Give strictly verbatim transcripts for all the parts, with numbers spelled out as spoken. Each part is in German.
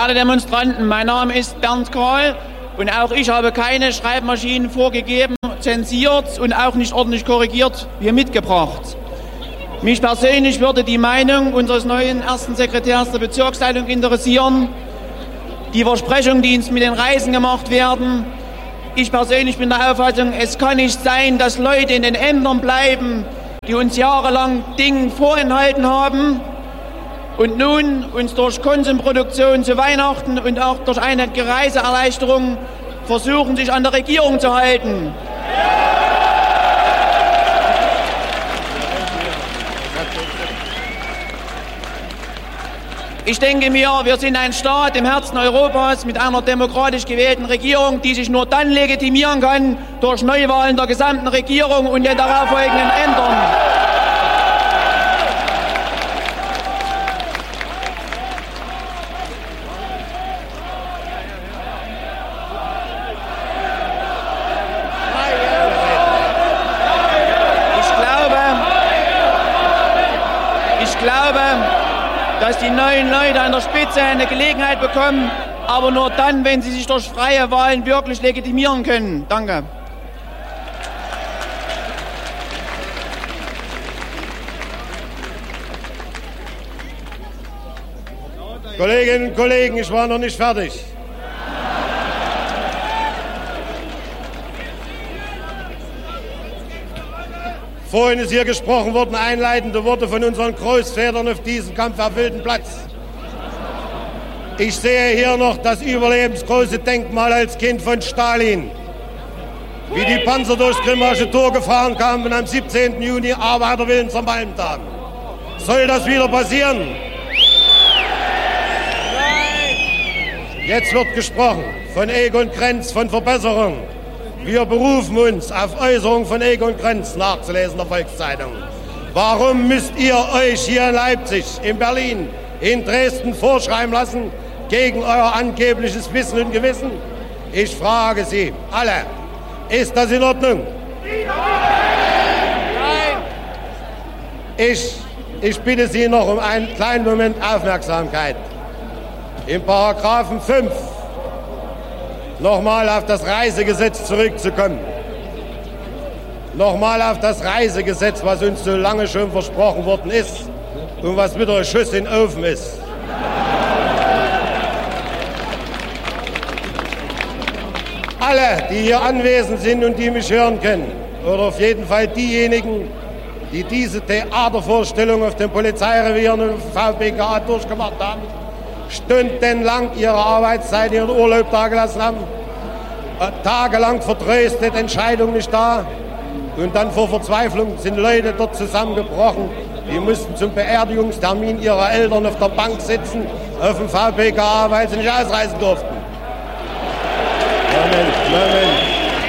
Verehrte Demonstranten, mein Name ist Bernd Kahl und auch ich habe keine Schreibmaschinen vorgegeben, zensiert und auch nicht ordentlich korrigiert hier mitgebracht. Mich persönlich würde die Meinung unseres neuen ersten Sekretärs der Bezirksleitung interessieren, die Versprechungen, die uns mit den Reisen gemacht werden. Ich persönlich bin der Auffassung, es kann nicht sein, dass Leute in den Ämtern bleiben, die uns jahrelang Dinge vorenthalten haben und nun uns durch Konsumproduktion zu Weihnachten und auch durch eine Reiseerleichterung versuchen, sich an der Regierung zu halten. Ich denke mir, wir sind ein Staat im Herzen Europas mit einer demokratisch gewählten Regierung, die sich nur dann legitimieren kann durch Neuwahlen der gesamten Regierung und den darauffolgenden Ämtern. Dass die neuen Leute an der Spitze eine Gelegenheit bekommen, aber nur dann, wenn sie sich durch freie Wahlen wirklich legitimieren können. Danke. Kolleginnen und Kollegen, ich war noch nicht fertig. Vorhin ist hier gesprochen worden, einleitende Worte von unseren Großvätern auf diesem kampferfüllten Platz. Ich sehe hier noch das überlebensgroße Denkmal als Kind von Stalin. Wie die Panzer durchs Grimmaische Tor gefahren kamen und am siebzehnten Juni Arbeiterwillen zermalmt haben. Soll das wieder passieren? Jetzt wird gesprochen von Egon Krenz, von Verbesserung. Wir berufen uns auf Äußerungen von Egon Krenz, nachzulesen in der Volkszeitung. Warum müsst ihr euch hier in Leipzig, in Berlin, in Dresden vorschreiben lassen, gegen euer angebliches Wissen und Gewissen? Ich frage Sie alle, ist das in Ordnung? Nein! Ich, ich bitte Sie noch um einen kleinen Moment Aufmerksamkeit. Im Paragraphen fünf nochmal auf das Reisegesetz zurückzukommen. Nochmal auf das Reisegesetz, was uns so lange schon versprochen worden ist und was wieder ein Schuss in den Ofen ist. Alle, die hier anwesend sind und die mich hören können, oder auf jeden Fall diejenigen, die diese Theatervorstellung auf dem Polizeirevier und auf dem V B K A durchgemacht haben, stundenlang ihre Arbeitszeit, ihren Urlaub dagelassen haben, tagelang vertröstet, Entscheidung nicht da. Und dann vor Verzweiflung sind Leute dort zusammengebrochen. Die mussten zum Beerdigungstermin ihrer Eltern auf der Bank sitzen, auf dem V B K A, weil sie nicht ausreisen durften. Moment, Moment.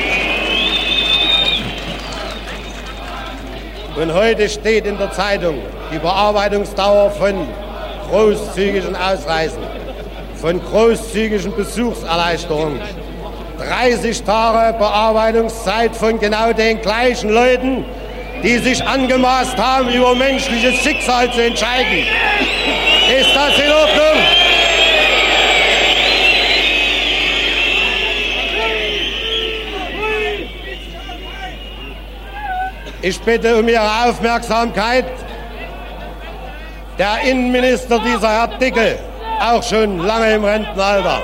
Und heute steht in der Zeitung die Bearbeitungsdauer von großzügigen Ausreisen, von großzügigen Besuchserleichterungen. dreißig Tage Bearbeitungszeit von genau den gleichen Leuten, die sich angemaßt haben, über menschliches Schicksal zu entscheiden. Ist das in Ordnung? Ich bitte um Ihre Aufmerksamkeit. Der Innenminister, dieser Herr Dickel, auch schon lange im Rentenalter,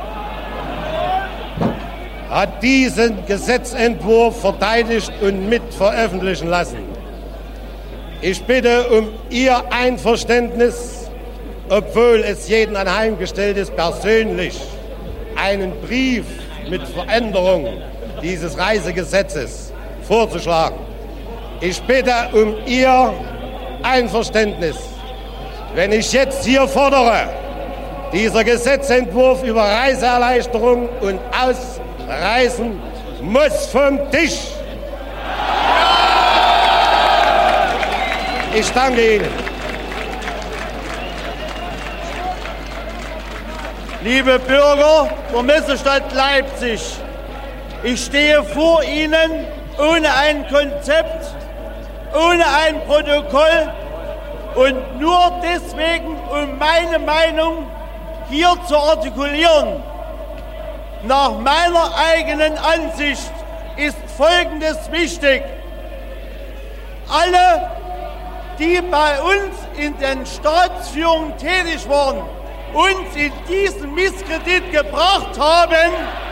hat diesen Gesetzentwurf verteidigt und mit veröffentlichen lassen. Ich bitte um Ihr Einverständnis, obwohl es jedem anheimgestellt ist, persönlich einen Brief mit Veränderung dieses Reisegesetzes vorzuschlagen. Ich bitte um Ihr Einverständnis, wenn ich jetzt hier fordere, dieser Gesetzentwurf über Reiseerleichterung und Ausreisen muss vom Tisch. Ich danke Ihnen. Liebe Bürger der Messestadt Leipzig, ich stehe vor Ihnen ohne ein Konzept, ohne ein Protokoll und nur deswegen, um meine Meinung hier zu artikulieren. Nach meiner eigenen Ansicht ist Folgendes wichtig. Alle, die bei uns in den Staatsführungen tätig waren, uns in diesen Misskredit gebracht haben,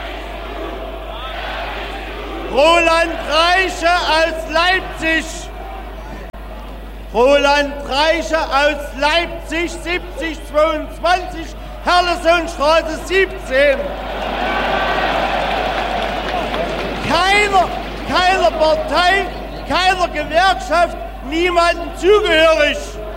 Roland Reiche aus Leipzig, Roland Reiche aus Leipzig, siebzig zweiundzwanzig, Herlesonstraße siebzehn. Keiner, keiner Partei, keiner Gewerkschaft, niemandem zugehörig.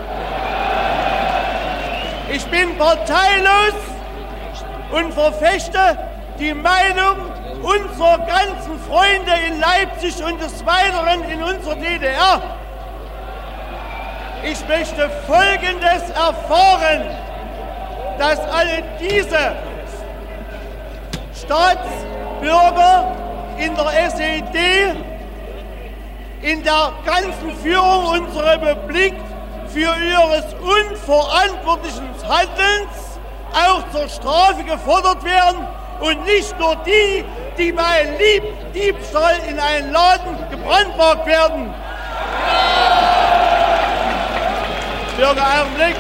Ich bin parteilos und verfechte die Meinung unserer ganzen Freunde in Leipzig und des Weiteren in unserer D D R. Ich möchte Folgendes erfahren, dass alle diese Staatsbürger in der S E D, in der ganzen Führung unserer Republik für ihres unverantwortlichen Handelns auch zur Strafe gefordert werden und nicht nur die, die bei Diebstahl in einen Laden gebrandmarkt werden. Bürger, Augenblick.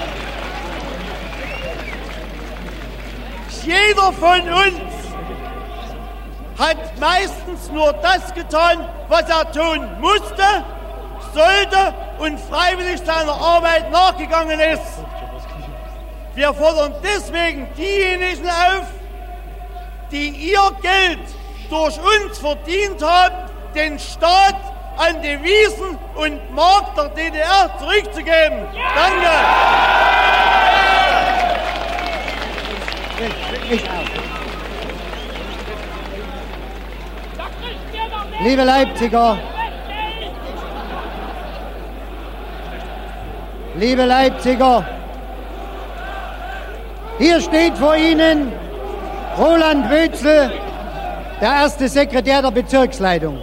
Jeder von uns hat meistens nur das getan, was er tun musste, sollte und freiwillig seiner Arbeit nachgegangen ist. Wir fordern deswegen diejenigen auf, die ihr Geld durch uns verdient haben, den Staat an Devisen und Mark der D D R zurückzugeben. Ja! Danke. Ich auch. Liebe Leipziger, liebe Leipziger, hier steht vor Ihnen Roland Wötzel, der erste Sekretär der Bezirksleitung.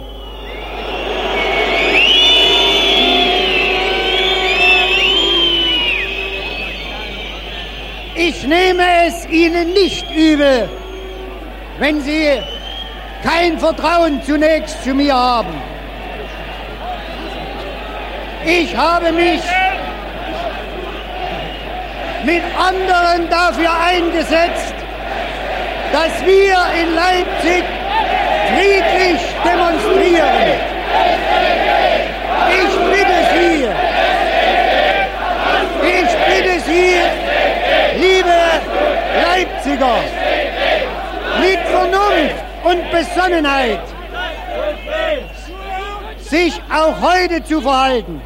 Ich nehme es Ihnen nicht übel, wenn Sie kein Vertrauen zunächst zu mir haben. Ich habe mich mit anderen dafür eingesetzt, dass wir in Leipzig friedlich demonstrieren. Ich bitte Sie, ich bitte Sie, liebe Leipziger, mit Vernunft und Besonnenheit sich auch heute zu verhalten.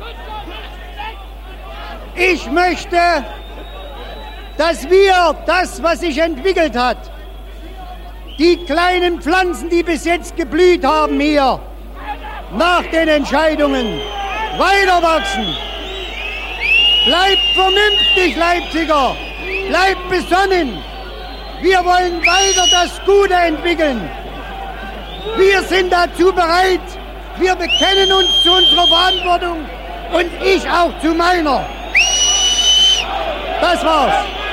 Ich möchte, dass wir das, was sich entwickelt hat, die kleinen Pflanzen, die bis jetzt geblüht haben hier, nach den Entscheidungen weiter wachsen. Bleibt vernünftig, Leipziger, bleibt besonnen. Wir wollen weiter das Gute entwickeln. Wir sind dazu bereit. Wir bekennen uns zu unserer Verantwortung und ich auch zu meiner. Das war's.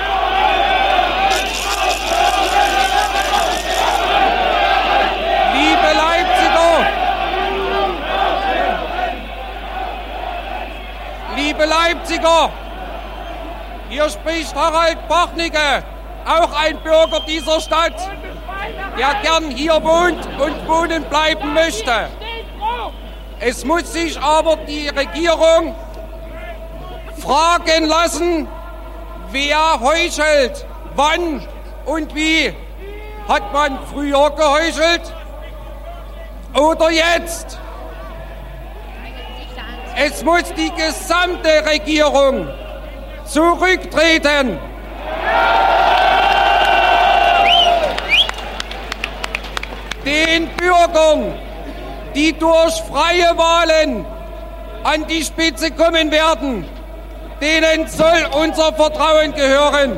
Liebe Leipziger, liebe Leipziger, hier spricht Harald Bachnicke, auch ein Bürger dieser Stadt, der gern hier wohnt und wohnen bleiben möchte. Es muss sich aber die Regierung fragen lassen, wer heuchelt, wann und wie. Hat man früher geheuchelt oder jetzt? Es muss die gesamte Regierung zurücktreten. Den Bürgern, die durch freie Wahlen an die Spitze kommen werden, denen soll unser Vertrauen gehören.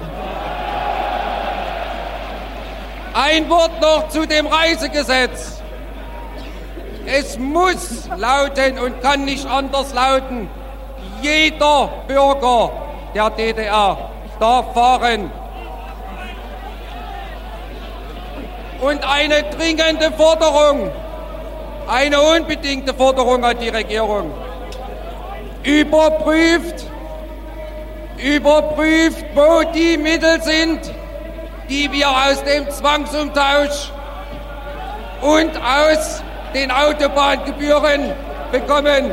Ein Wort noch zu dem Reisegesetz. Es muss lauten und kann nicht anders lauten: Jeder Bürger der D D R darf fahren. und eine dringende Forderung, eine unbedingte Forderung an die Regierung. Überprüft, überprüft, wo die Mittel sind, die wir aus dem Zwangsumtausch und aus den Autobahngebühren bekommen.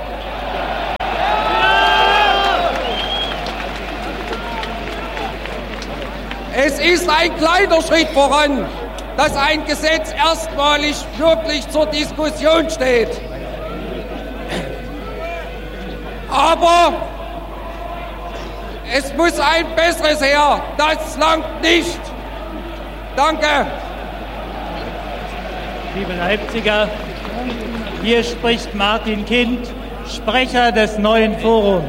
Es ist ein kleiner Schritt voran, dass ein Gesetz erstmalig wirklich zur Diskussion steht. Aber es muss ein besseres her. Das langt nicht. Danke. Liebe Leipziger, hier spricht Martin Kind, Sprecher des neuen Forums.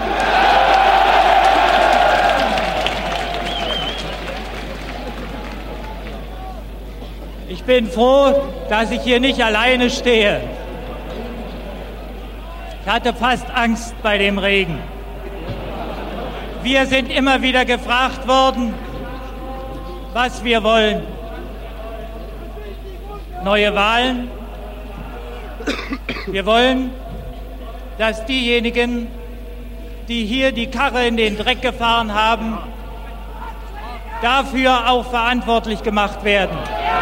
Ich bin froh, dass ich hier nicht alleine stehe. Ich hatte fast Angst bei dem Regen. Wir sind immer wieder gefragt worden, was wir wollen. Neue Wahlen. Wir wollen, dass diejenigen, die hier die Karre in den Dreck gefahren haben, dafür auch verantwortlich gemacht werden.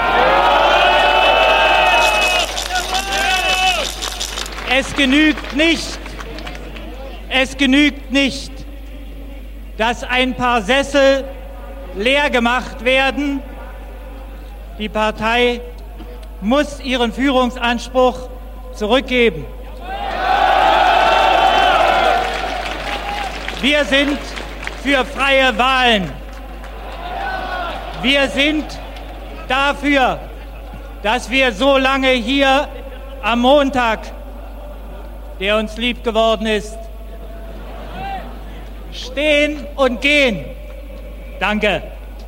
Es genügt nicht, es genügt nicht, dass ein paar Sessel leer gemacht werden. Die Partei muss ihren Führungsanspruch zurückgeben. Wir sind für freie Wahlen. Wir sind dafür, dass wir so lange hier am Montag, der uns lieb geworden ist, stehen und gehen. Danke.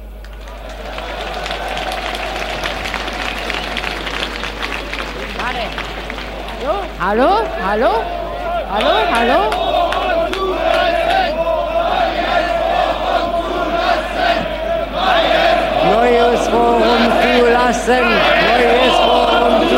Hallo, hallo, hallo, hallo. Neues Forum zulassen, neues